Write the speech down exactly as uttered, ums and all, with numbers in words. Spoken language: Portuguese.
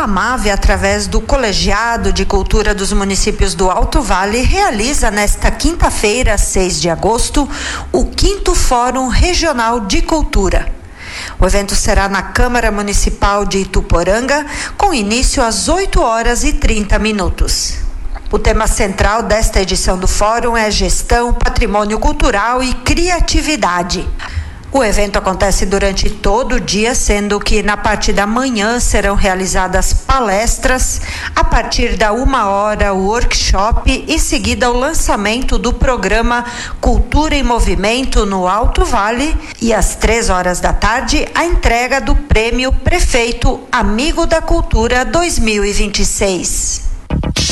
AMAVE, através do Colegiado de Cultura dos Municípios do Alto Vale, realiza nesta quinta-feira, seis de agosto, o quinto Fórum Regional de Cultura. O evento será na Câmara Municipal de Ituporanga, com início às oito horas e trinta minutos. O tema central desta edição do Fórum é Gestão, Patrimônio Cultural e Criatividade. O evento acontece durante todo o dia, sendo que na parte da manhã serão realizadas palestras, a partir da uma hora o workshop e seguida o lançamento do programa Cultura em Movimento no Alto Vale e às três horas da tarde a entrega do Prêmio Prefeito Amigo da Cultura dois mil e vinte e seis.